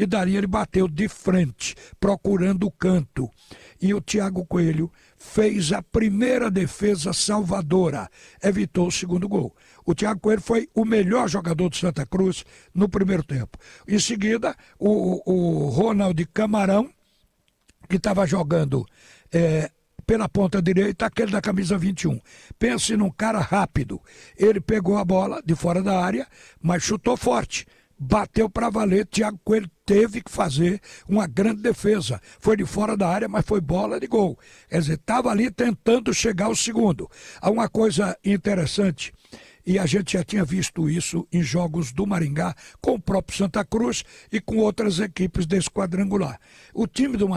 e dali ele bateu de frente, procurando o canto. E o Thiago Coelho fez a primeira defesa salvadora, evitou o segundo gol. O Thiago Coelho foi o melhor jogador do Santa Cruz no primeiro tempo. Em seguida, o Ronald Camarão, que estava jogando pela ponta direita, aquele da camisa 21. Pense num cara rápido. Ele pegou a bola de fora da área, mas chutou forte. Bateu para valer. Thiago Coelho teve que fazer uma grande defesa. Foi de fora da área, mas foi bola de gol. Quer dizer, estava ali tentando chegar ao segundo. Há uma coisa interessante, e a gente já tinha visto isso em jogos do Maringá, com o próprio Santa Cruz e com outras equipes desse quadrangular. O time do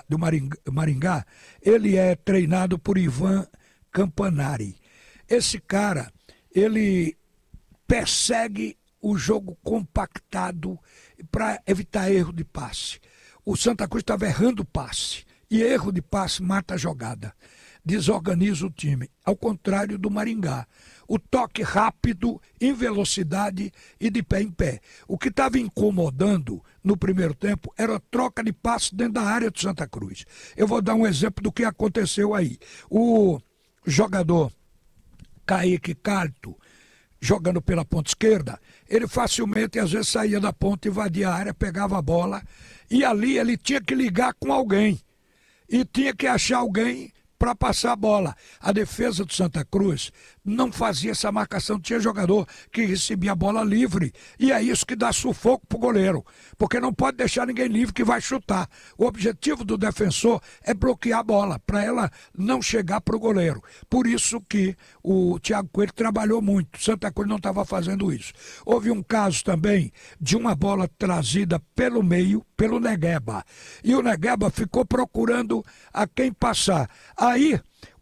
Maringá, ele é treinado por Ivan Campanari. Esse cara, ele persegue o jogo compactado para evitar erro de passe. O Santa Cruz estava errando passe, e erro de passe mata a jogada, desorganiza o time, ao contrário do Maringá. O toque rápido, em velocidade e de pé em pé. O que estava incomodando no primeiro tempo era a troca de passe dentro da área do Santa Cruz. Eu vou dar um exemplo do que aconteceu aí. O jogador Kaique Carto, jogando pela ponta esquerda, ele facilmente às vezes saía da ponta, invadia a área, pegava a bola, e ali ele tinha que ligar com alguém, e tinha que achar alguém para passar a bola. A defesa do Santa Cruz não fazia essa marcação, tinha jogador que recebia a bola livre, e é isso que dá sufoco pro goleiro, porque não pode deixar ninguém livre que vai chutar. O objetivo do defensor é bloquear a bola, para ela não chegar pro goleiro. Por isso que o Thiago Coelho trabalhou muito, o Santa Cruz não estava fazendo isso. Houve um caso também de uma bola trazida pelo meio, pelo Negueba, e o Negueba ficou procurando a quem passar. Aí,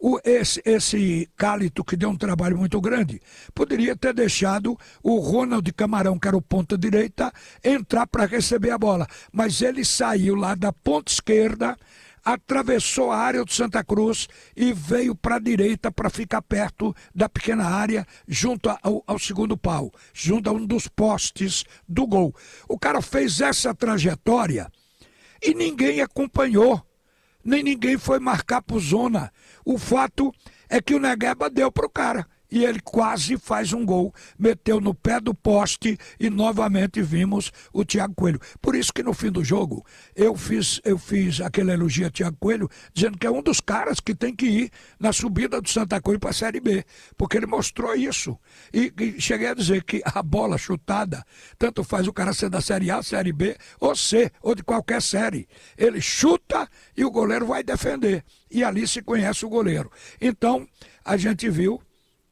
esse Cálito, que deu um trabalho muito grande, poderia ter deixado o Ronald Camarão, que era o ponta direita, entrar para receber a bola. Mas ele saiu lá da ponta esquerda, atravessou a área do Santa Cruz e veio para a direita para ficar perto da pequena área, junto ao segundo pau, junto a um dos postes do gol. O cara fez essa trajetória e ninguém acompanhou, nem ninguém foi marcar por zona. O fato é que o Negueba deu para o cara. E ele quase faz um gol, meteu no pé do poste e novamente vimos o Thiago Coelho. Por isso que no fim do jogo eu fiz aquele elogio a Thiago Coelho, dizendo que é um dos caras que tem que ir na subida do Santa Cruz para a Série B, porque ele mostrou isso. E cheguei a dizer que a bola chutada, tanto faz o cara ser da Série A, Série B, ou C, ou de qualquer série. Ele chuta e o goleiro vai defender. E ali se conhece o goleiro. Então, a gente viu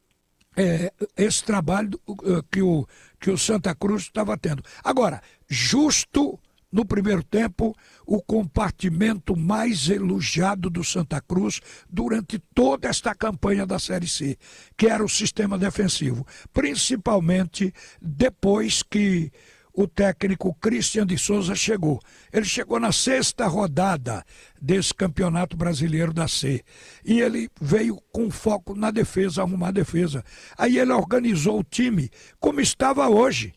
esse trabalho que o Santa Cruz estava tendo. Agora, justo no primeiro tempo, o compartimento mais elogiado do Santa Cruz durante toda esta campanha da Série C, que era o sistema defensivo, principalmente depois que o técnico Cristian de Souza chegou. Ele chegou na 6ª rodada desse Campeonato Brasileiro da C. E ele veio com foco na defesa, arrumar a defesa. Aí ele organizou o time como estava hoje,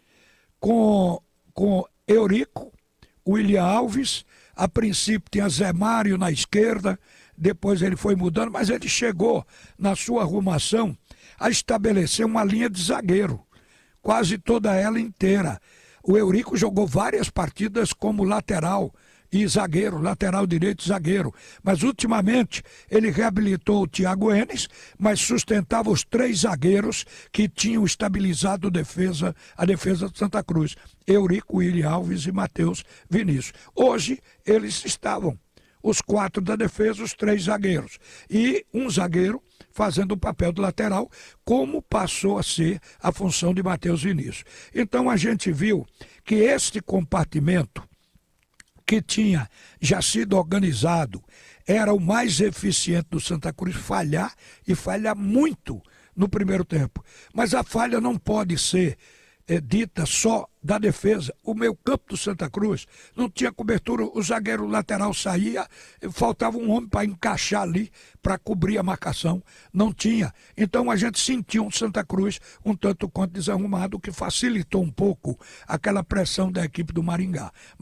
com Eurico, William Alves, a princípio tinha Zé Mário na esquerda, depois ele foi mudando, mas ele chegou na sua arrumação a estabelecer uma linha de zagueiro, quase toda ela inteira. O Eurico jogou várias partidas como lateral e zagueiro, lateral direito e zagueiro. Mas ultimamente ele reabilitou o Thiago Enes, mas sustentava os 3 zagueiros que tinham estabilizado a defesa de Santa Cruz. Eurico, William Alves e Matheus Vinícius. Hoje eles estavam, os 4 da defesa, os 3 zagueiros. E um zagueiro fazendo o papel de lateral, como passou a ser a função de Matheus Vinícius. Então a gente viu que este compartimento, que tinha já sido organizado, era o mais eficiente do Santa Cruz falhar, e falhar muito no primeiro tempo. Mas a falha não pode ser dita só da defesa. O meio campo do Santa Cruz não tinha cobertura, o zagueiro lateral saía, faltava um homem para encaixar ali, para cobrir a marcação, não tinha. Então a gente sentiu um Santa Cruz um tanto quanto desarrumado, que facilitou um pouco aquela pressão da equipe do Maringá.